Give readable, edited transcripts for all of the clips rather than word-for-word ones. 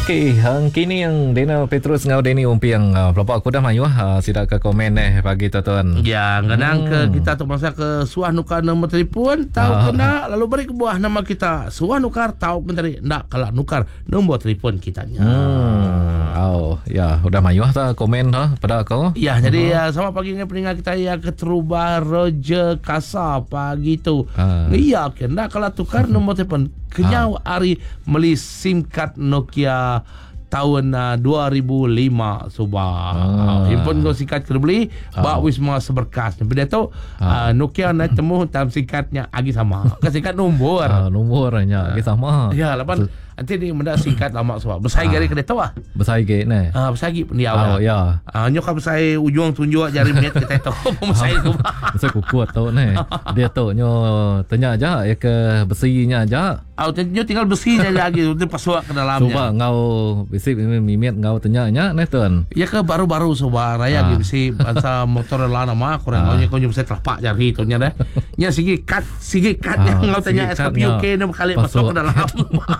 Okey, kini yang Dena Petrus ngau Deni umpi yang pelapa aku dah mayu sidak ke komen pagi tuan. Ya, kadang ke kita tu masa ke suah nukar nombor telefon tahu kena lalu beri ke buah nama kita. Suah nukar tahu kena ndak kalau nukar nombor telefon kitanya. Ya, udah mayu komen pada kau. Ya, jadi sama pagi dengan pendengar kita ya keterubah Roger Kasa pagi tu. Iya, kena kalau tukar nombor telefon kenyau hari beli SIM card Nokia tahun 2005 subah. Handphone kau singkat kena beli bak wisma seberkas. Tapi dia tu Nokia naik temu dalam singkatnya agi sama. Ke singkat nombor. Nombornya agi sama. Ya, lapan nanti ni mendak singkat lama sebab bersaing gari kena tahu bersaing ni. Bersaing pun dia awal. Ya. Nyok bersaing ujung tunjuk jari minit kita tahu bersaing tu. Saya kuat tahu ni. Dia tahu nyo tanya aja ya ke besinya aja. Nyo tinggal besinya lagi tu pasuk ke dalamnya. Coba ngau besi mimit ngau tanya nya ni tuan. Ya ke baru-baru soba raya gitu besi bangsa motor lah nama kurang kau bisa telapak jari tu nya dah. Nya sigi kat ngau tanya SKPUK ni kali masuk ke dalam.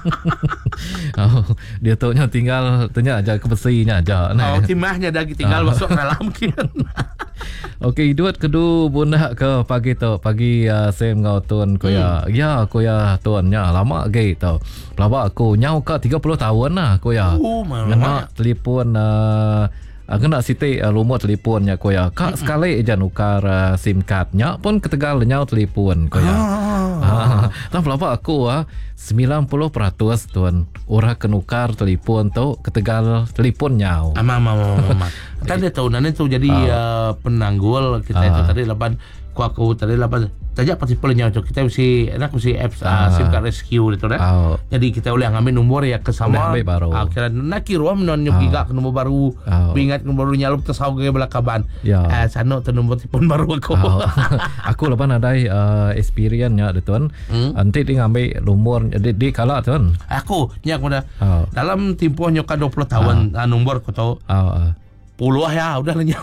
Dia tahu tinggal tanya aja ke besinya aja. Timahnya dah tinggal masuk ke dalam kian. Okey, duat kedua bunda ke pagi tu. Pagi Sam ngau tuan koya. Ya, koya tuannya lama ge tau. Pelaba aku nyau ka 30 tahun lah koya. Nak telefon kena siti lumut telefonnya koya. Kak sekali aja nukar SIM cardnya pun ketegal nyau telefon koya. Tak pelaba aku 90% tuan orang kenukar telefon tu ketegal telefon nyau. Tadi tahu nanti tu jadi penanggul kita itu tadi lapan aku tadi lapan saja pasti pelnya kita mesti apps SIM card rescue itu dah. Jadi kita boleh ngambil nombor ya ke sama akhirnya nak kira menon juga ke nombor baru ingat nombor baru nyalup tersau ke belakaban sana tu nombor telefon baru aku. Aku lapan ada experience nya tuan. Nanti dia ngambil nombor di kala tuan. Aku nya aku dah dalam tempoh nyoka 20 tahun nombor aku tahu. Puluh ya udah lenyap.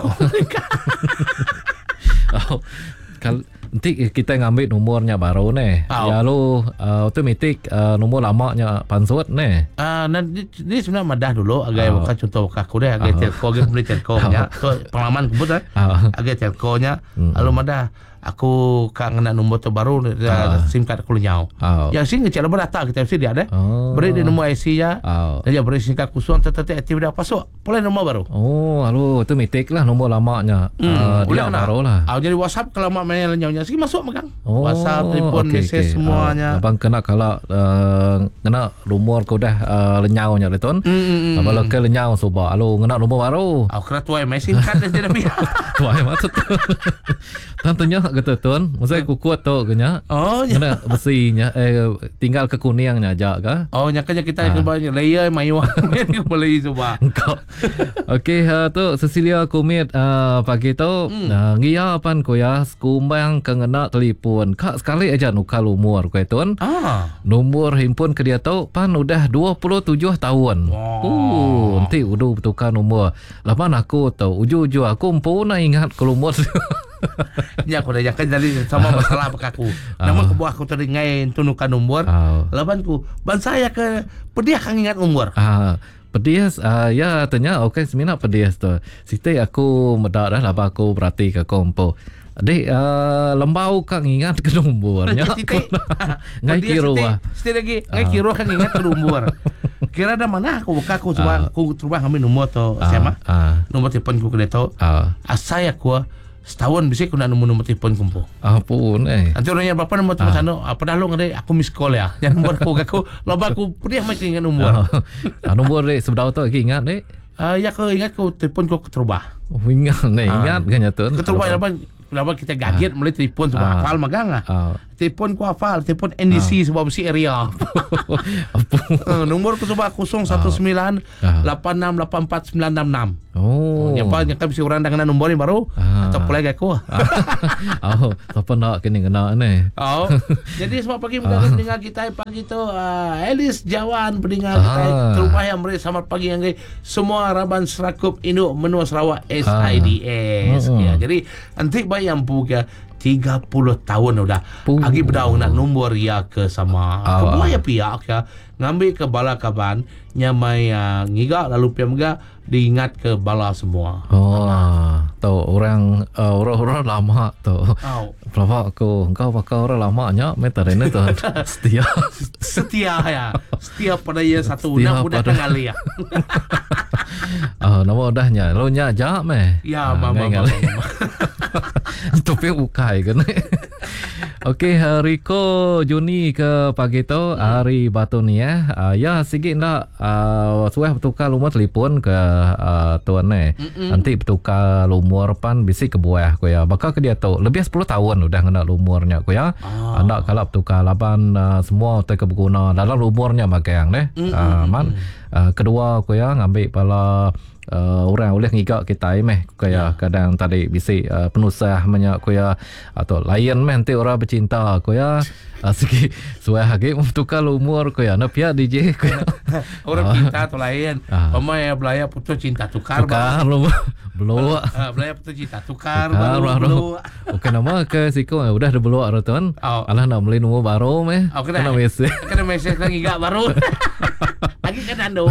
Nanti kita ngambil nomornya baru ni. Ya lu automatik nomor lamanya pansut ni. Ini sebenarnya madah dulu agak bukan contoh aku deh agak telco agak beli telco nya. So pengalaman komputer agak telco nya lalu madah aku kangen nombor terbaru SIM card aku lenyau. Yang sini cara berata kita mesti dia ada. Beri dia nombor IC nya. Dia beri SIM card kosong tetap aktif dah pasuk. Boleh nombor baru. Lalu automatik lah nombor lamanya. Dia baru lah. Jadi WhatsApp kalau mak main lenyaunya sini masuk megang. WhatsApp, telefon, mesej semuanya. Abang kena kalau kena nomor kau dah lenyaunya betul. Kalau ke lenyau coba lalu kena nombor baru. Kena tuai SIM card dia dah pihak. Tuai maksud. Tentunya kata tuan, masa aku kuat tu kena. Kena besinya tinggal ke kuningnya aja ke? Nyakanya kita banyak layer mayuan boleh coba. Okey, tu Cecilia komit pagi tu ngia pan ko ya skumbang kengena telefon. Kak sekali aja nukar umur ko tuan. Nomor handphone ke dia tu pan udah 27 tahun. Nanti udah bertukar nomor. Lapan aku tu uju-uju aku pun ingat ke umur. Ya aku dah yakin jadi sama masalah aku. Nama kebuah aku tadi ngai tunukan nombor. Laban ku ban saya ke pediah kang ingat nombor. Pedias ya tanya okey semina pedias tu. Siti aku medak dah lah aku berarti ke kompo. Adik lembau kang ingat ke nombornya. Ngai kira. Siti lagi ngai kira kang ingat ke nombor. Kira ada mana aku buka aku coba ngambil nomor tu siapa? Nomor telefon ku kena tahu. Saya aku setahun bisa aku nak nombor telefon kumpul. Apun nanti orangnya berapa nombor telefon sana? Apa dah lu ngade aku miss call ya. Yang nombor aku loba aku pernah macam ingat nombor. Nombor dek seberapa tu ingat dek? Ya aku ingat aku telefon aku terubah. Ingat kan tu. Terubah kenapa kita gaget mulai telefon sebab hafal magang telefon ku hafal telefon NDC sebab besi area. Nomor ku sebab 019 8684 966. Yang kan bisa orang dengan nombor ni baru atau pelag aku. Apa nak kena ni. Jadi sebab pagi pendengar kita pagi tu Elis Jawan pendengar kita terubah yang mereka selamat pagi yang semua Raban Serakup Induk Menua Sarawak SIDS. Jadi nanti bayang buka 30 tahun dah. Agi berdaung nak nombor ya ke sama. Kebuaya pihak ya ngambil ke bala kaban nyamai ngiga lalu pihak mega diingat ke bala semua. Tahu orang lama tu. Berapa aku engkau pakai orang lamanya meter ini tu setia ya. Setia pada ya satu nak mudah kali ya. Nama udahnya lo nya aja meh. Ya mama. Tapi ukai kan. Okey, Rico Juni ke pagi tu hari batu ni ya sikit nak suah bertukar lumur telefon ke tuan ni. Nanti bertukar lumur pan bisi ke buah ko ya. Bakal ke dia tahu lebih 10 tahun udah kena lumurnya ko ya. Anak kalau bertukar laban semua tak berguna dalam lumurnya makang deh. Kedua ko ya ngambil pala orang boleh ngigak kita kaya kadang tadi bisi penusah banyak kaya atau lain nanti orang bercinta kaya sikit suai hagi memtukar umur kaya nak pihak DJ kaya orang cinta atau lain pemain belaya putus cinta tukar belum belaya putus cinta tukar baru okey nama ke siko udah ada belum tuan alah nak beli nombor baru kena mesej lagi gak baru lagi kan ando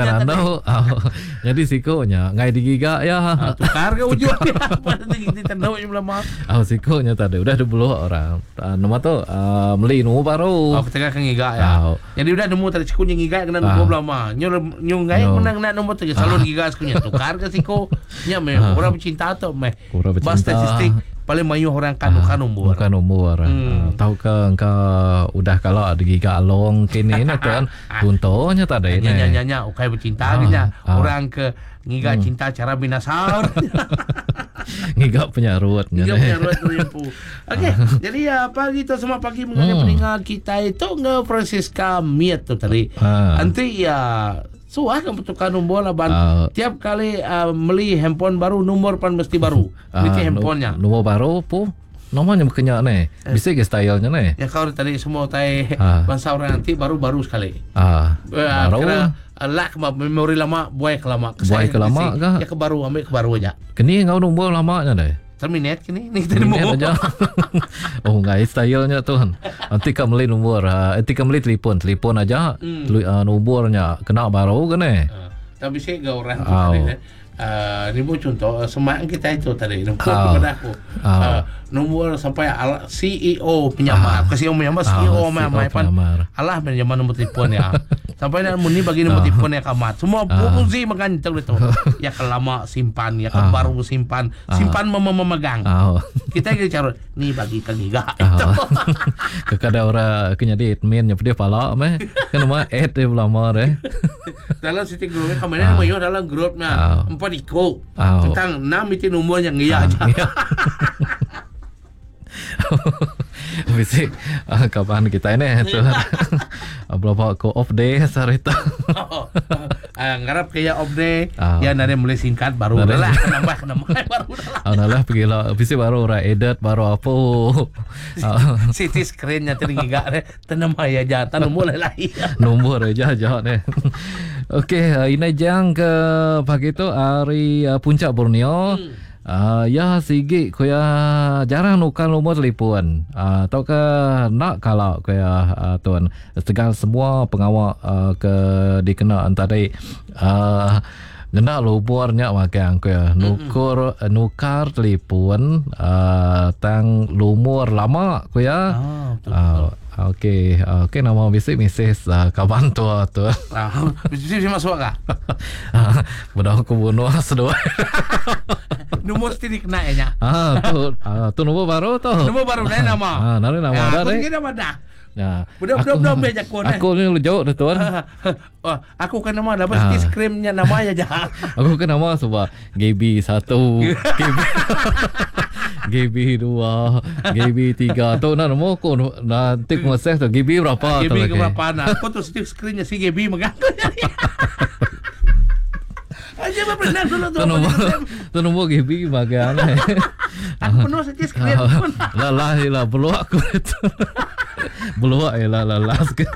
jadi sikonya ngai digiga ya tukar ke ujungnya pada tinggi tandau yang lama sikonya tadi udah ada belum orang nama tu beli nombor baru ketika kan ngiga ya jadi udah nemu tadi sikunya ngiga kena nombor lama nyung ngai menang nak nombor tu selalu ngiga sikunya tukar ke siko nya orang bercinta tu bas statistik paling banyak orang kan nombor tahu ke engkau udah kalau ada giga along kini ni kan contohnya tadi nyanyi ukai bercinta nya orang ke ngiga cinta cara binasaur ngiga penyarut okey jadi ya pagi tu semua pagi mengenai peningat kita itu nge-Francisca Miet tu tadi nanti ya suah kan bertukar nombor lah tiap kali beli handphone baru nombor pan mesti baru beli handphonenya nombor baru pu namanya berkenyak ni bisa ke stylenya ni ya kau tadi semua tai bangsa orang nanti baru sekali baru lah memori lama buai ke lama kah ya ke baru ambil ke baru aja kini kau nombor lamanya deh terminate kini ni kita mau aja enggak stylenya tuan nanti kamu beli nombor nanti kamu beli telepon aja nombornya kena baru kan tapi saya gak orang ini pun contoh semakin kita itu tadi nombor kepada aku nomor sampai CEO penyamar ke CEO menyamar CEO menyamar Allah menyamar nomor telepon ya sampai nak muni bagi nombor telepon yang kamat semua fungsi makan itu ya kelama simpan ya kebaru simpan memegang kita cara ni bagi ke giga itu kekada orang kenyadi admin yang dia pala kan nama add dia lama dalam siti grup kemarin mayo dalam grupnya 4 iko tentang 6 itu nomor yang iya aja Bisik kapan kita ini tu berapa ko off day sarita ngarap kaya off day ya nade mulai singkat baru lah nambah baru lah pergi lah bisik baru orang edit baru apa city screen-nya tadi gak tanam ya jatan nomor lagi nombor aja ni okey ini jang ke pagi tu hari puncak Borneo ya sigi kaya jarang nukan nomor telefon atau ke nak kalau kaya tuan segala semua pengawal ke dikena tadi kena lumurnya makan kaya nukar telefon tang lumur lama kaya okey nama bisik Mrs. kawan tua tu bisik masuk kah mudah aku bunuh sedua nomor mesti dikena nya tu nomor baru tu nomor baru nama nama dah aku nama dah Budak-budak meja kau ni. Aku ni jauh dah tuan. Aku kan nama dah pasti skrimnya nama aja. Aku kan nama sebab GB 1, GB 2, GB 3. Tu nak nama aku nanti aku mesej tu GB berapa tu lagi. GB berapa nak? Aku tu stick skrimnya si GB magang. Aja pernah dulu tu nombor GB magang. Aku penuh stick skrim. Lah belum aku itu. Belum lah last ke.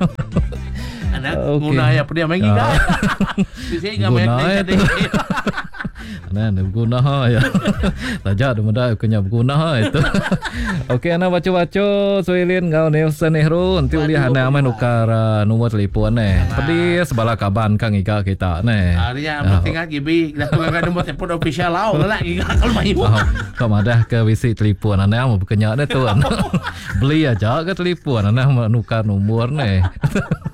Anak guna ya dia main gila. Saya enggak main tadi. Nah, berguna ya. Tajak mudah kena berguna itu. Okey, ana baca-baca Soilin ngau Nelson Nehru nanti lihat ana aman nukar nombor telefon Pedi sebala kaban kang ika kita Arya penting gibi dah tukar nombor telefon official lah ika kalau mai. Kau madah ke visi telefon ana mau berkenyak tuan. Beli aja ke telefon ana nukar nomor